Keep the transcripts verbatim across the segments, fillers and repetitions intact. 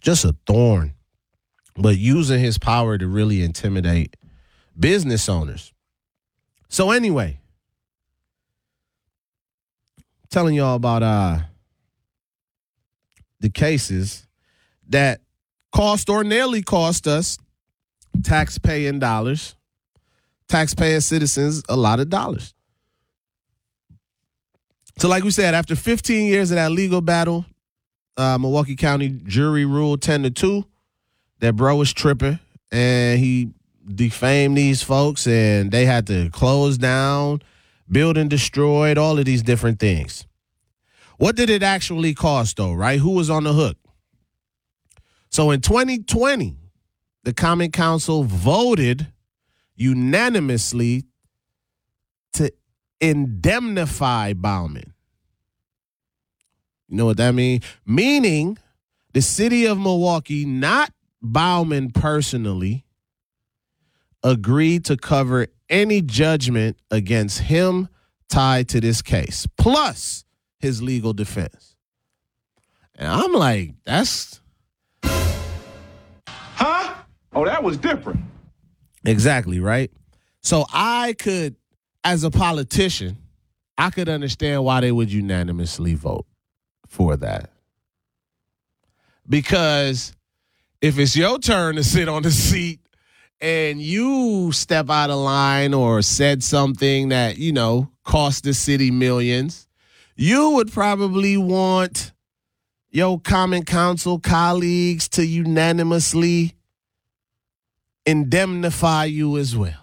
just a thorn, but using his power to really intimidate business owners. So anyway, telling y'all about uh, the cases that cost or nearly cost us tax-paying dollars, tax-paying citizens, a lot of dollars. So like we said, after fifteen years of that legal battle, uh, Milwaukee County jury ruled ten to two that bro was tripping and he defamed these folks and they had to close down, building destroyed, all of these different things. What did it actually cost though, right? Who was on the hook? So in twenty twenty, the Common Council voted unanimously to indemnify Baumann. You know what that means? Meaning the city of Milwaukee, not Baumann personally, agreed to cover any judgment against him tied to this case, plus his legal defense. And I'm like, that's... Huh? Oh, that was different. Exactly, right? So I could, as a politician, I could understand why they would unanimously vote for that. Because if it's your turn to sit on the seat and you step out of line or said something that, you know, cost the city millions, you would probably want your Common Council colleagues to unanimously indemnify you as well.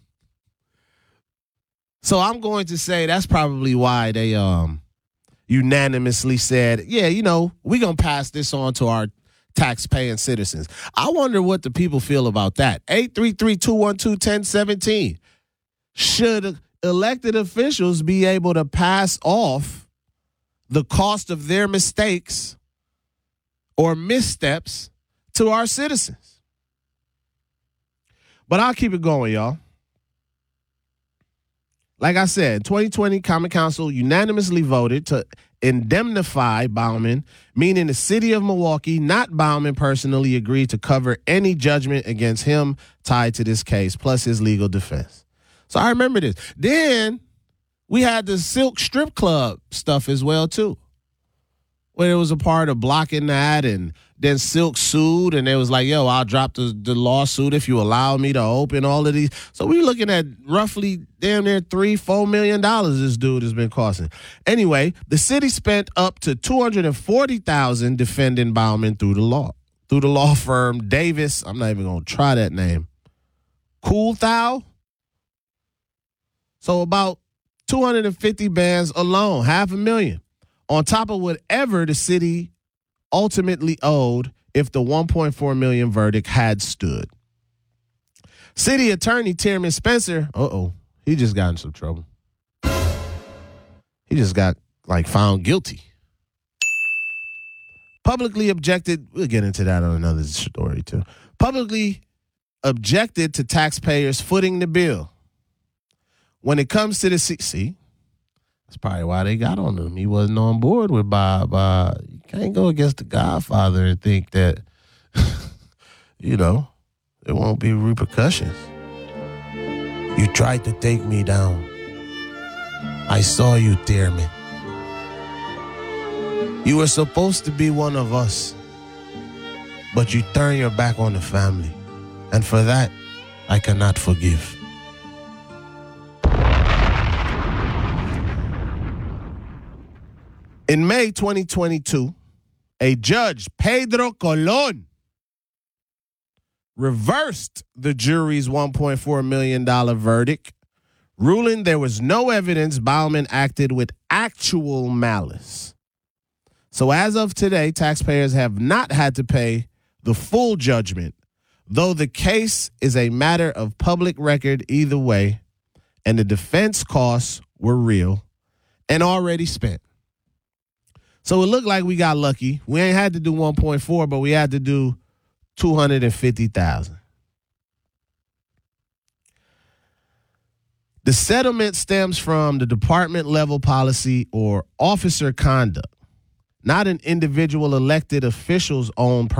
So I'm going to say that's probably why they um unanimously said, yeah, you know, we're going to pass this on to our tax-paying citizens. I wonder what the people feel about that. eight three three, two one two, one zero one seven. Should elected officials be able to pass off the cost of their mistakes or missteps to our citizens? But I'll keep it going, y'all. Like I said, twenty twenty Common Council unanimously voted to indemnify Baumann, meaning the city of Milwaukee, not Baumann personally, agreed to cover any judgment against him tied to this case, plus his legal defense. So I remember this. Then we had the Silk Strip Club stuff as well, too, where it was a part of blocking that, and then Silk sued, and they was like, yo, I'll drop the, the lawsuit if you allow me to open all of these. So we're looking at roughly damn near three, four million dollars this dude has been costing. Anyway, the city spent up to two hundred forty thousand dollars defending Baumann through the law, through the law firm Davis. I'm not even going to try that name. Coolthau. So about two hundred fifty bands alone, half a million, on top of whatever the city ultimately owed if the one point four million dollars verdict had stood. City Attorney Tierman Spencer, uh-oh, he just got in some trouble. He just got, like, found guilty. Publicly objected, we'll get into that on another story, too. Publicly objected to taxpayers footing the bill. When it comes to the, see, that's probably why they got on him. He wasn't on board with Bob. Uh, you can't go against the Godfather and think that, you know, there won't be repercussions. You tried to take me down. I saw you, Tierman. You were supposed to be one of us, but you turned your back on the family. And for that, I cannot forgive. In May twenty twenty-two, a judge, Pedro Colon, reversed the jury's one point four million dollars verdict, ruling there was no evidence Baumann acted with actual malice. So as of today, taxpayers have not had to pay the full judgment, though the case is a matter of public record either way, and the defense costs were real and already spent. So it looked like we got lucky. We ain't had to do one point four, but we had to do two hundred fifty thousand dollars. The settlement stems from the department level policy or officer conduct, not an individual elected official's own